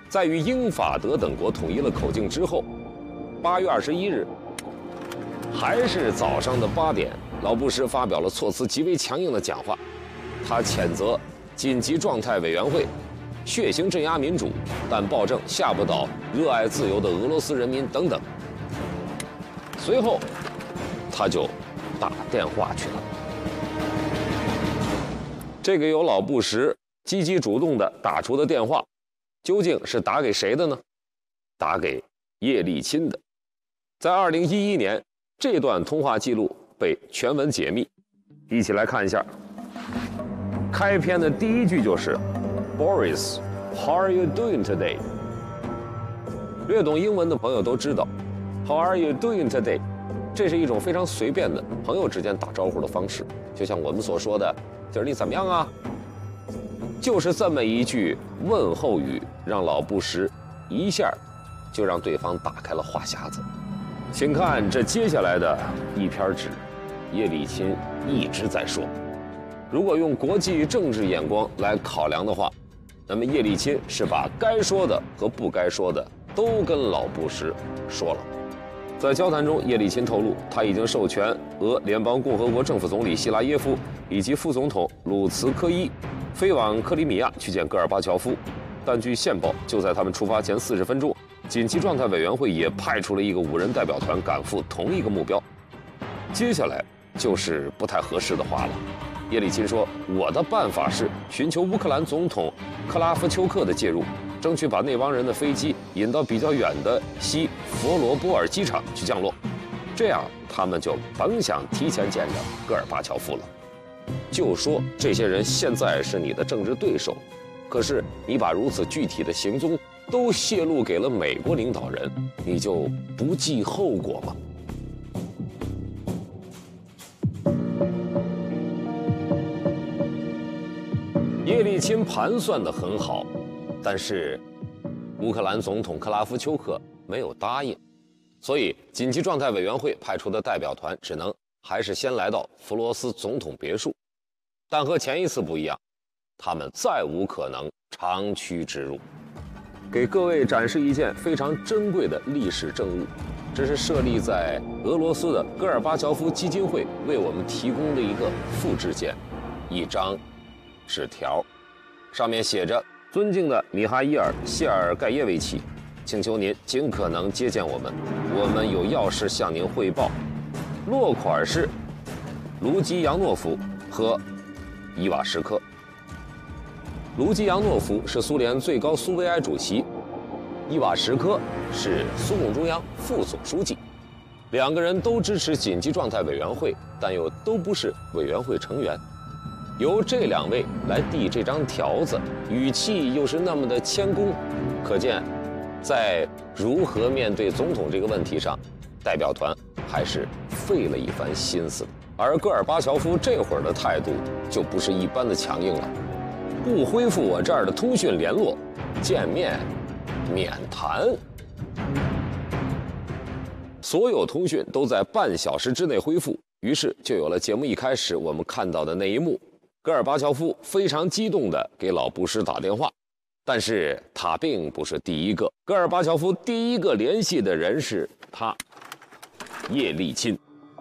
在与英法德等国统一了口径之后，8月21日，还是早上的8点，老布什发表了措辞极为强硬的讲话，他谴责紧急状态委员会血腥镇压民主，但保证吓不倒热爱自由的俄罗斯人民等等。随后，他就打电话去了。这个由老布什积极主动地打出的电话，究竟是打给谁的呢？打给叶利钦的。在2011年，这段通话记录被全文解密。一起来看一下。开篇的第一句就是 Boris, how are you doing today? 略懂英文的朋友都知道 How are you doing today? 这是一种非常随便的朋友之间打招呼的方式，就像我们所说的今儿你怎么样啊？就是这么一句问候语，让老布什一下就让对方打开了话匣子。请看这接下来的一篇纸，叶利钦一直在说。如果用国际政治眼光来考量的话，那么叶利钦是把该说的和不该说的都跟老布什说了。在交谈中，叶利钦透露，他已经授权俄联邦共和国政府总理希拉耶夫以及副总统鲁茨科伊飞往克里米亚去见戈尔巴乔夫。但据线报，就在他们出发前40分钟，紧急状态委员会也派出了一个5人代表团赶赴同一个目标。接下来就是不太合适的话了。叶利钦说：“我的办法是寻求乌克兰总统克拉夫丘克的介入，争取把那帮人的飞机引到比较远的西弗罗波尔机场去降落，这样他们就甭想提前见着戈尔巴乔夫了。就说这些人现在是你的政治对手，可是你把如此具体的行踪都泄露给了美国领导人，你就不计后果吗？”叶利钦盘算得很好，但是乌克兰总统克拉夫丘克没有答应，所以紧急状态委员会派出的代表团只能还是先来到弗罗斯总统别墅，但和前一次不一样，他们再无可能长驱直入。给各位展示一件非常珍贵的历史证物，这是设立在俄罗斯的戈尔巴乔夫基金会为我们提供的一个复制件，一张纸条，上面写着：“尊敬的米哈伊尔·谢尔盖耶维奇，请求您尽可能接见我们，我们有要事向您汇报。”落款是卢基扬诺夫和伊瓦什科。卢基扬诺夫是苏联最高苏维埃主席，伊瓦什科是苏共中央副总书记。两个人都支持紧急状态委员会，但又都不是委员会成员。由这两位来递这张条子，语气又是那么的谦恭，可见在如何面对总统这个问题上，代表团还是费了一番心思的。而戈尔巴乔夫这会儿的态度就不是一般的强硬了，不恢复我这儿的通讯联络，见面免谈。所有通讯都在半小时之内恢复，于是就有了节目一开始我们看到的那一幕。戈尔巴乔夫非常激动地给老布什打电话，但是他并不是第一个。戈尔巴乔夫第一个联系的人是他，叶利钦。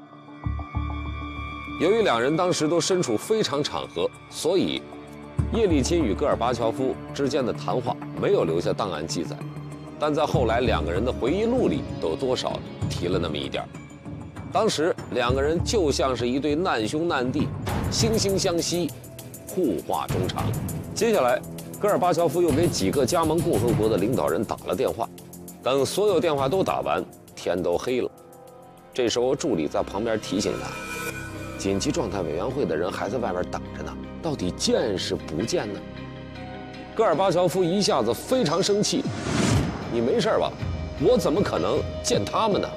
由于两人当时都身处非常场合，所以叶利钦与戈尔巴乔夫之间的谈话没有留下档案记载，但在后来两个人的回忆录里都多少提了那么一点。当时两个人就像是一对难兄难弟，惺惺相惜，互话衷肠。接下来，戈尔巴乔夫又给几个加盟共和国的领导人打了电话，等所有电话都打完，天都黑了。这时候助理在旁边提醒他，紧急状态委员会的人还在外面等着呢，到底见是不见呢？戈尔巴乔夫一下子非常生气，你没事吧？我怎么可能见他们呢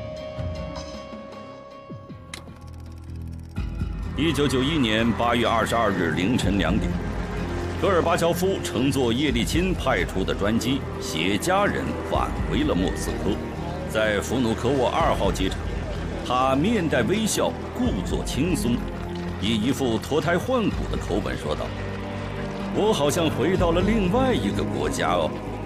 ？1991年8月22日凌晨2点，戈尔巴乔夫乘坐叶利钦派出的专机携家人返回了莫斯科。在弗努科沃2号机场，他面带微笑，故作轻松，以一副脱胎换骨的口吻说道：“我好像回到了另外一个国家哦。”